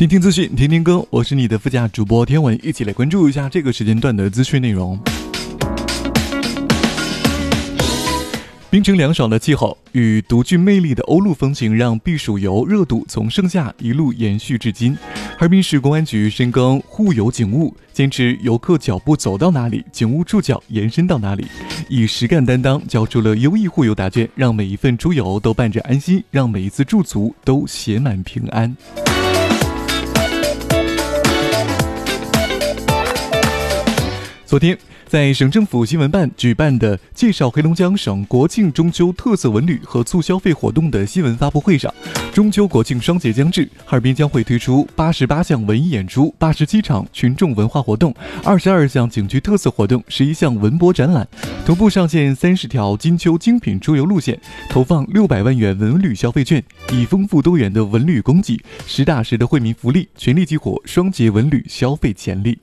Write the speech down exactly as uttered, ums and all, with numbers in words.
听听资讯，听听歌，我是你的副驾主播天文，一起来关注一下这个时间段的资讯内容。冰城凉爽的气候与独具魅力的欧陆风情，让避暑游热度从盛夏一路延续至今。哈尔滨市公安局深耕护游警务，坚持游客脚步走到哪里，警务触角延伸到哪里，以实干担当交出了优异护游答卷，让每一份出游都伴着安心，让每一次驻足都写满平安。昨天，在省政府新闻办举办的介绍黑龙江省国庆中秋特色文旅和促消费活动的新闻发布会上，中秋国庆双节将至，哈尔滨将会推出八十八项文艺演出、八十七场群众文化活动、二十二项景区特色活动、十一项文博展览，同步上线三十条金秋精品出游路线，投放六百万元文旅消费券，以丰富多元的文旅供给、实打实的惠民福利，全力激活双节文旅消费潜力。